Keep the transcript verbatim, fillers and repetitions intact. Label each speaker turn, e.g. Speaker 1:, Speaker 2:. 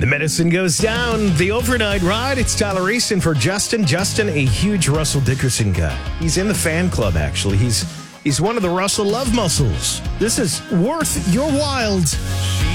Speaker 1: The medicine goes down. The overnight ride. It's Tyler Reese in for Justin. Justin, a huge Russell Dickerson guy. He's in the fan club, actually. He's he's one of the Russell Love Muscles. This is
Speaker 2: Worth your wild.